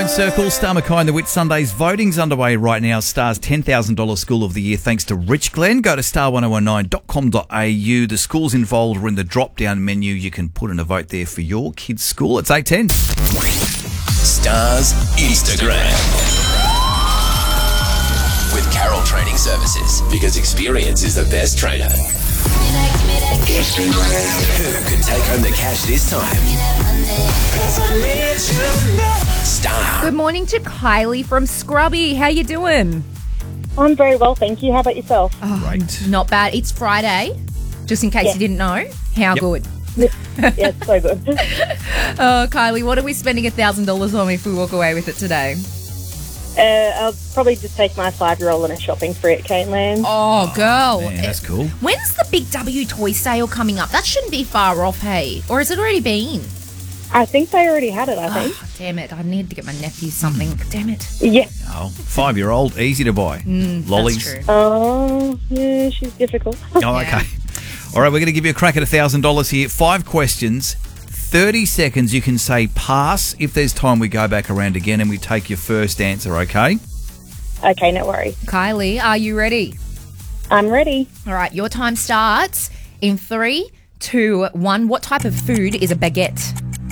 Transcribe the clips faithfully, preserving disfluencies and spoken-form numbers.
Phone Circle, Star Mackay and the Whit Sundays. Voting's underway right now. Star's ten thousand dollars School of the Year thanks to Rich Glen. Go to star one oh one nine dot com dot a u. The schools involved are in the drop-down menu. You can put in a vote there for your kid's school. It's eight ten. Star's Instagram. With Carroll Training Services. Because experience is the best trainer. Who could take home the cash this time? Star. Good morning to Kylie from Scrubby. How you doing? I'm very well, thank you. How about yourself? Oh, Great. Not bad. It's Friday, just in case Yeah. you didn't know. How Yep. good. Yeah, it's so good. Oh, Kylie, what are we spending one thousand dollars on if we walk away with it today? Uh, I'll probably just take my five-year-old on a shopping spree at Caneland. Oh, girl. Man, that's cool. When's the Big W toy sale coming up? That shouldn't be far off, hey? Or has it already been? I think they already had it, I think. Oh, damn it. I need to get my nephew something. Damn it. Yeah. Oh, five-year-old, easy to buy. Lollies. That's true. Oh, yeah, she's difficult. Oh, okay. All right, we're going to give you a crack at one thousand dollars here. Five questions, thirty seconds. You can say pass. If there's time, we go back around again and we take your first answer, okay? Okay, no worries. Kylie, are you ready? I'm ready. All right, your time starts in three, two, one. What type of food is a baguette?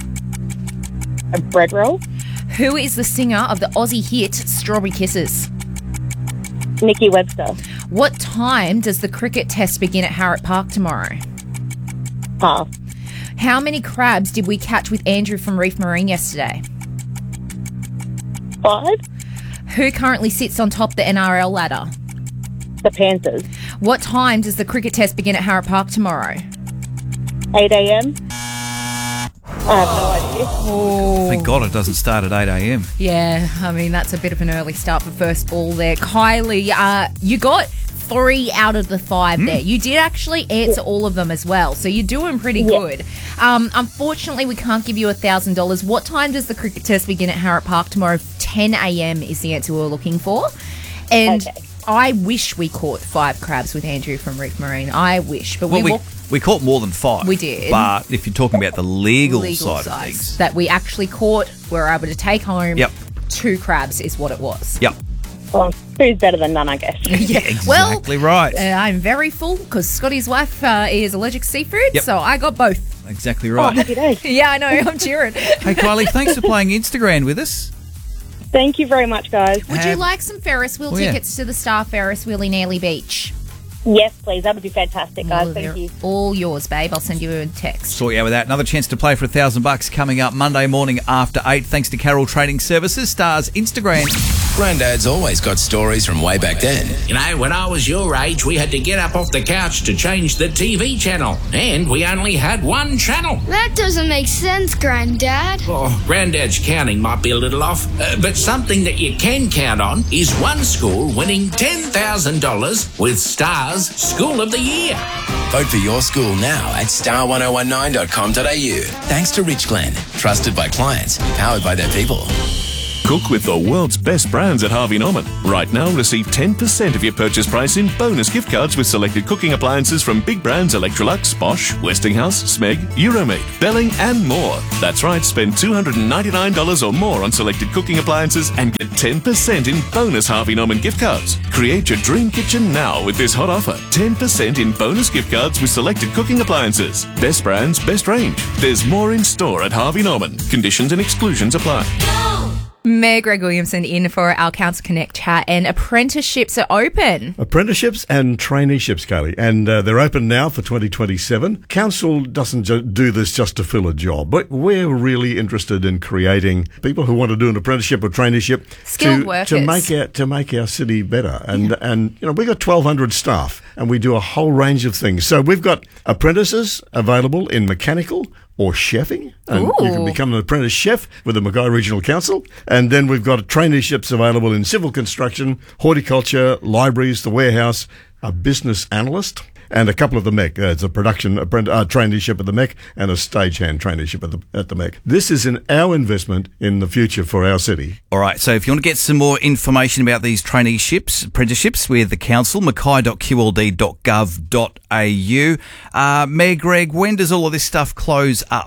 A bread roll. Who is the singer of the Aussie hit Strawberry Kisses? Nikki Webster. What time does the cricket test begin at Harrop Park tomorrow? Pass. How many crabs did we catch with Andrew from Reef Marine yesterday? Five. Who currently sits on top of the N R L ladder? The Panthers. What time does the cricket test begin at Harrop Park tomorrow? eight a.m. I have no idea. Oh, Thank God it doesn't start at eight a.m. yeah. I mean, that's a bit of an early start for first ball there. Kylie, uh, you got three out of the five there. You did actually answer all of them as well, so you're doing pretty Yeah. good. Um, unfortunately, we can't give you one thousand dollars. What time does the cricket test begin at Harrop Park tomorrow? ten a.m. is the answer we're looking for. And Okay. I wish we caught five crabs with Andrew from Reef Marine. I wish, but Well, we we, walked we caught more than five. We did. But if you're talking about the legal, legal side of size things. that we actually caught. We were able to take home. Yep. Two crabs is what it was. Yep. Well, food's better than none, I guess. Yeah, Exactly right. Well, uh, I'm very full because Scotty's wife uh, is allergic to seafood, Yep. so I got both. Exactly Oh, right. happy days. Yeah, I know. I'm cheering. Hey, Kylie, thanks for playing Instagram with us. Thank you very much, guys. Would you Um, like some Ferris wheel oh, yeah. tickets to the Star Ferris wheel in Airlie Beach? Yes, please. That would be fantastic, guys. Well, Thank they're you. all yours, babe. I'll send you a text. Sort you out with that. Another chance to play for a thousand bucks coming up Monday morning after eight. Thanks to Carroll Training Services, Star's Instagram. Granddad's always got stories from way back then. You know, when I was your age, we had to get up off the couch to change the T V channel. And we only had one channel. That doesn't make sense, Granddad. Oh, Granddad's counting might be a little off. Uh, but something that you can count on is one school winning ten thousand dollars with Star's School of the Year. Vote for your school now at star one oh one nine dot com dot a u. Thanks to Rich Glen. Trusted by clients. Powered by their people. Cook with the world's best brands at Harvey Norman. Right now, receive ten percent of your purchase price in bonus gift cards with selected cooking appliances from big brands Electrolux, Bosch, Westinghouse, Smeg, Euromade, Belling, and more. That's right, spend two hundred ninety-nine dollars or more on selected cooking appliances and get ten percent in bonus Harvey Norman gift cards. Create your dream kitchen now with this hot offer. ten percent in bonus gift cards with selected cooking appliances. Best brands, best range. There's more in store at Harvey Norman. Conditions and exclusions apply. Mayor Greg Williamson in for our Council Connect chat, and apprenticeships are open. Apprenticeships and traineeships, Kylie, and uh, they're open now for twenty twenty-seven. Council doesn't ju- do this just to fill a job, but we're really interested in creating people who want to do an apprenticeship or traineeship Skilled to, workers. to make our, to make our city better. And and you know we've got twelve hundred staff, and we do a whole range of things. So we've got apprentices available in mechanical or chefing, and Ooh. you can become an apprentice chef with the Mackay Regional Council. And then we've got traineeships available in civil construction, horticulture, libraries, the warehouse, a business analyst, and a couple of the M E C. Uh, it's a production a uh, traineeship at the M E C and a stagehand traineeship at the, at the M E C. This is in our investment in the future for our city. All right, so if you want to get some more information about these traineeships, apprenticeships with the council, mackay dot q l d dot gov dot a u. Uh, Mayor Greg, when does all of this stuff close up?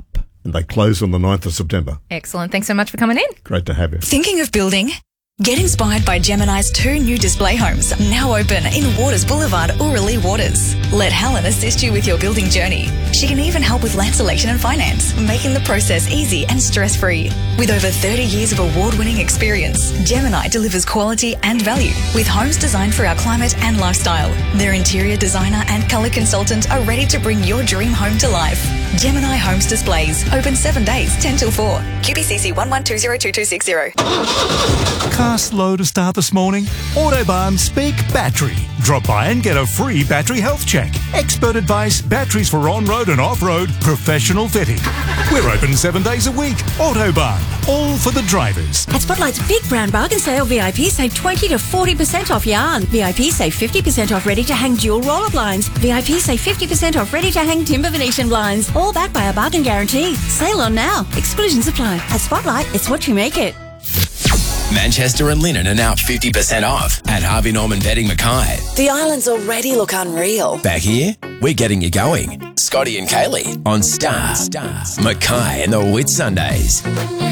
and they close on the ninth of September. Excellent. Thanks so much for coming in. Great to have you. Thinking of building? Get inspired by Gemini's two new display homes, now open in Waters Boulevard, Orillia Waters. Let Helen assist you with your building journey. She can even help with land selection and finance, making the process easy and stress-free. With over thirty years of award-winning experience, Gemini delivers quality and value with homes designed for our climate and lifestyle. Their interior designer and colour consultant are ready to bring your dream home to life. Gemini Homes Displays, open seven days, ten till four. Q B C C one one two zero two two six zero. Car slow to start this morning? Autobarn Speak Battery. Drop by and get a free battery health check. Expert advice, batteries for on-road and off-road, professional fitting. We're open seven days a week. Autobarn, all for the drivers. At Spotlight's Big Brown Bargain Sale, V I P save twenty to forty percent off yarn. V I P save fifty percent off ready-to-hang dual roller blinds. V I P save fifty percent off ready-to-hang timber Venetian blinds. All backed by a bargain guarantee. Sale on now. Exclusions apply. At Spotlight, it's what you make it. Manchester and Linen are now fifty percent off at Harvey Norman Bedding Mackay. The islands already look unreal. Back here, we're getting you going. Scotty and Kaylee on Star. Star. Mackay and the Whit Sundays.